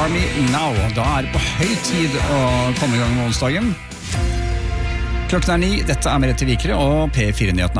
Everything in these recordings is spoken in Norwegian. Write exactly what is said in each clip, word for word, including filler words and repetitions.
Army Now. Da er det på høy tid å komme i gang med onsdagen. Klokken er ni, dette er Merete Vikre og P fire-nyhetene.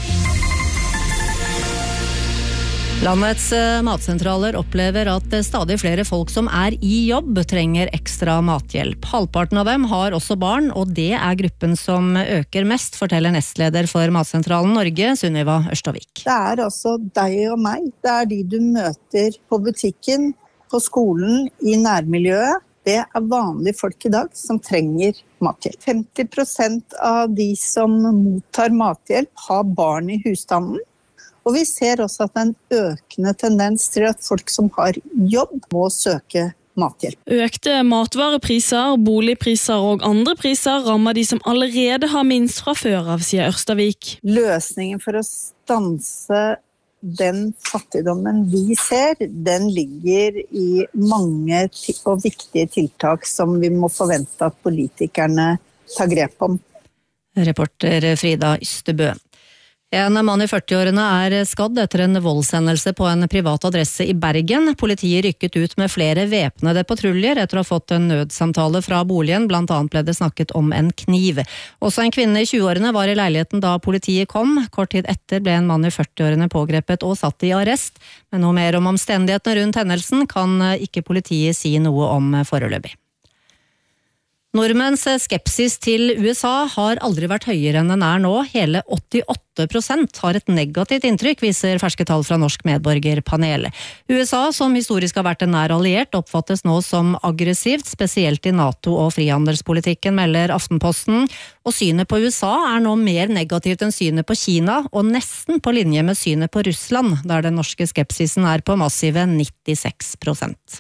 Landets matsentraler opplever at stadig flere folk som er i jobb trenger ekstra mathjelp. Halvparten av dem har også barn, og det er gruppen som øker mest, forteller nestleder for Matsentralen Norge, Sunniva Ørstavik. Det er altså deg og meg. Det er de du møter på butikken, på skolen, i nærmiljøet. Det er vanlige folk i dag som trenger mathjelp. femti prosent av de som mottar mathjelp har barn i husstanden. Og vi ser også at det er en økende tendens til at folk som har jobb må søke mathjelp. Økte matvarepriser, boligpriser og andre priser rammer de som allerede har minst fra før av, sier Ørstavik. Løsningen for å stanse den fattigdommen vi ser, den ligger i mange og viktige tiltak som vi må forvente at politikerne tar grep om. Reporter Frida Ystebø. En mann i førti-årene er skadd etter en voldshendelse på en privat adresse i Bergen. Politiet rykket ut med flere væpnede patruljer etter å ha fått en nødsamtale fra boligen. Blant annet ble det snakket om en kniv. Også en kvinne i tjue-årene var i leiligheten da politiet kom. Kort tid etter ble en mann i førti-årene pågrepet og satt i arrest. Men noe mer om omstendighetene rundt hendelsen kan ikke politiet si noe om foreløpig. Nordmenns skepsis til U S A har aldri vært høyere enn den er nå. Hele åttiåtte prosent har et negativt inntrykk, viser ferske tall fra Norsk medborgerpanel. U S A, som historisk har vært en nær alliert, oppfattes nå som aggressivt, spesielt i NATO og frihandelspolitikken, melder Aftenposten. Og synet på U S A er nå mer negativt enn synet på Kina, og nesten på linje med synet på Russland, der den norske skepsisen er på massive nittiseks prosent.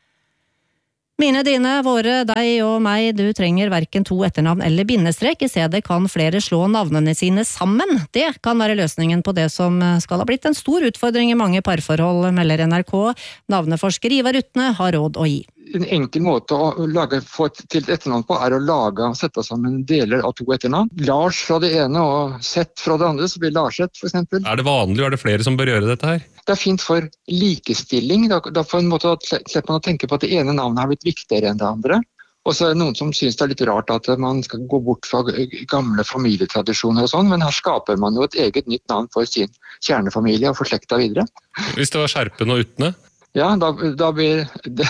Mine, dine, våre, deg og meg, du trenger hverken to etternavn eller bindestrek. I stedet kan flere slå navnene sine sammen. Det kan være løsningen på det som skal ha blitt en stor utfordring i mange parforhold, melder N R K. Navneforsker Ivar Utne har råd å gi. En enkel måte å lage, få til et etternavn på er å lage, sette sammen deler av to etternavn. Lars fra det ene og Seth fra det andre, så blir Larset for eksempel. Er det vanlig, og er det flere som bør gjøre dette her? Det er fint for likestilling. Da, da på en måte slipper man å tenke på at det ene navnet har blitt viktigere enn det andre. Og så er det noen som synes det er litt rart at man skal gå bort fra gamle familietradisjoner og sånn, men her skaper man jo et eget nytt navn for sin kjernefamilie og for slekta videre. Hvis det var Skjerpen og Utne? Ja, da, da blir det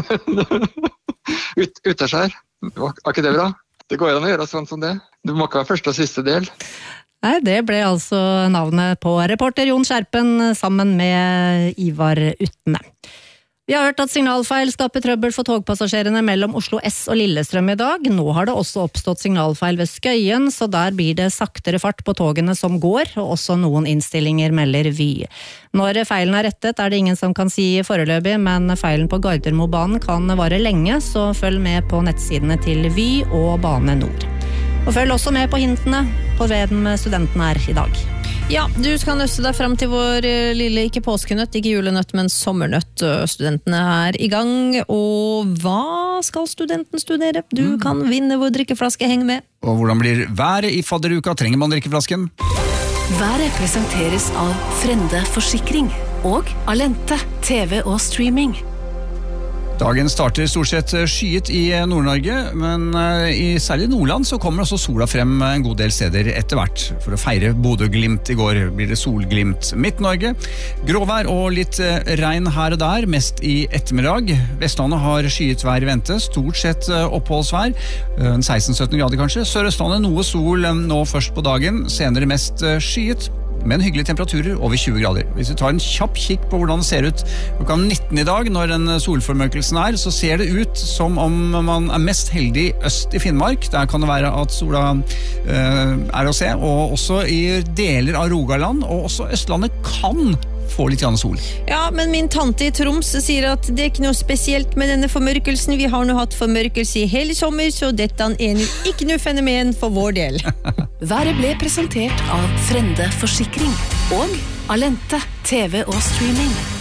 Ut, Utaskjær. Var ikke det bra? Det går an å gjøre sånn som det. Du må ikke ha første og siste del. Nei, det ble altså navnet på reporter Jon Skjerpen sammen med Ivar Utne. Vi har hørt at signalfeil skaper trøbbel for togpassasjerene mellom Oslo S og Lillestrøm i dag. Nå har det også oppstått signalfeil ved Skøyen, så der blir det saktere fart på togene som går, og også noen innstillinger melder Vy. Når feilen er rettet er det ingen som kan si foreløpig, men feilen på Gardermobanen kan vare lenge, så følg med på nettsidene til Vy og Bane Nor. Og følg også med på hintene på hvem studenten er i dag. Ja, du skal nøste deg frem til vår lille, ikke påskenøtt, ikke julenøtt, men sommernøtt. Studentene er i gang, og hva skal studenten studere? Du kan vinne vår drikkeflaske, heng med. Og hvordan blir været i fadderuka? Trenger man drikkeflasken? Været presenteres av Frende Forsikring og Alente, T V og streaming. Dagen starter stort sett skyet i Nord-Norge, men i særlig Nordland så kommer også sola frem en god del steder etter hvert. For å feire Bodø-Glimt i går blir det solglimt. Midt-Norge, gråvær og litt regn her og der, mest i ettermiddag. Vestlandet har skyet vær i vente, stort sett oppholdsvær, seksten til sytten grader kanskje. Sør-Østlandet noe sol nå først på dagen, senere mest skyet. Men hyggelige temperaturer over tjue grader. Hvis vi tar en kjapp kikk på hvordan det ser ut klokka nitten i dag, når den solformørkelsen er, så ser det ut som om man er mest heldig øst i Finnmark. Der kan det være at sola uh, er å se, og også i deler av Rogaland, og også Østlandet kan få litt grann sol. Ja, men min tante i Troms sier at det er ikke noe spesielt med denne formørkelsen. Vi har nå hatt formørkelse i hele sommer, så dette er ikke noe fenomen for vår del. Været ble presentert av Frende Forsikring og Alente, T V og streaming.